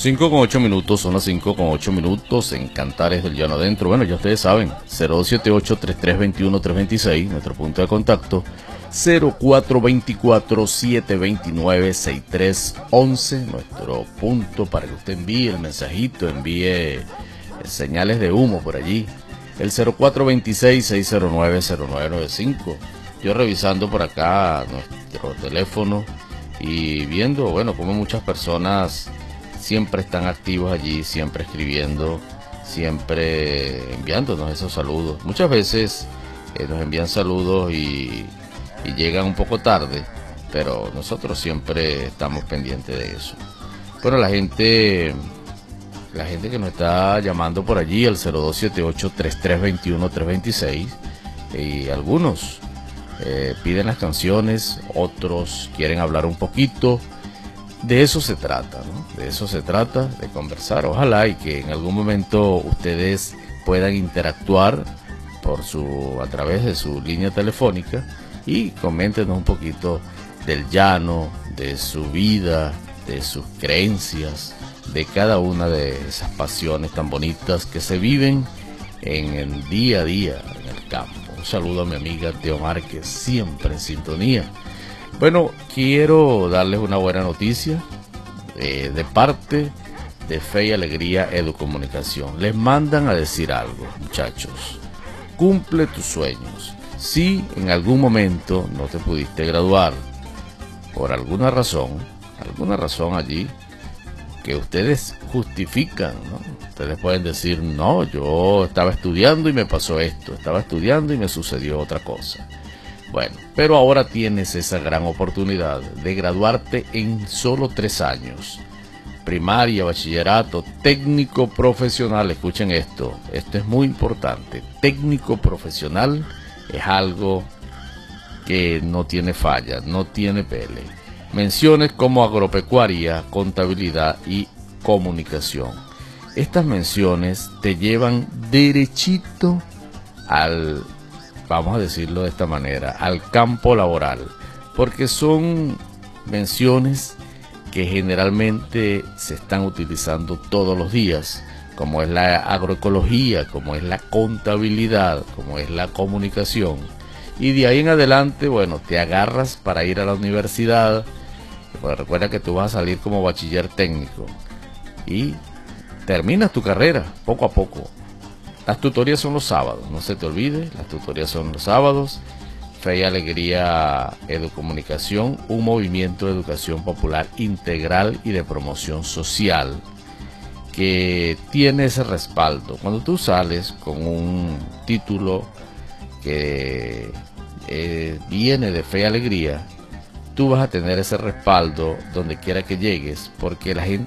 5:08, son las 5:08 en Cantares del Llano Adentro. Bueno, ya ustedes saben, 0278-3321-326, nuestro punto de contacto, 0424-729-6311, nuestro punto para que usted envíe el mensajito, envíe señales de humo por allí, el 0426-609-0995. Yo revisando por acá nuestro teléfono y viendo, bueno, como muchas personas siempre están activos allí, siempre escribiendo, siempre enviándonos esos saludos. Muchas veces nos envían saludos y llegan un poco tarde, pero nosotros siempre estamos pendientes de eso. Bueno, la gente que nos está llamando por allí, el 0278-3321-326, y algunos piden las canciones, otros quieren hablar un poquito. De eso se trata, ¿no? De eso se trata, de conversar. Ojalá y que en algún momento ustedes puedan interactuar a través de su línea telefónica y coméntenos un poquito del llano, de su vida, de sus creencias, de cada una de esas pasiones tan bonitas que se viven en el día a día en el campo. Un saludo a mi amiga Teo Márquez, siempre en sintonía. Bueno, quiero darles una buena noticia de parte de Fe y Alegría Educomunicación. Les mandan a decir algo, muchachos. Cumple tus sueños. Si en algún momento no te pudiste graduar por alguna razón allí que ustedes justifican, ¿no? Ustedes pueden decir, no, yo estaba estudiando y me pasó esto, estaba estudiando y me sucedió otra cosa. Bueno, pero ahora tienes esa gran oportunidad de graduarte en solo 3 años. Primaria, bachillerato, técnico profesional. Escuchen esto es muy importante. Técnico profesional es algo que no tiene falla, no tiene pele. Menciones como agropecuaria, contabilidad y comunicación. Estas menciones te llevan derechito al, vamos a decirlo de esta manera, al campo laboral, porque son menciones que generalmente se están utilizando todos los días, como es la agroecología, como es la contabilidad, como es la comunicación. Y de ahí en adelante, bueno, te agarras para ir a la universidad. Pues recuerda que tú vas a salir como bachiller técnico y terminas tu carrera poco a poco. Las tutorías son los sábados, no se te olvide, las tutorías son los sábados. Fe y Alegría Educomunicación, un movimiento de educación popular integral y de promoción social que tiene ese respaldo. Cuando tú sales con un título que viene de Fe y Alegría, tú vas a tener ese respaldo donde quiera que llegues, porque la gente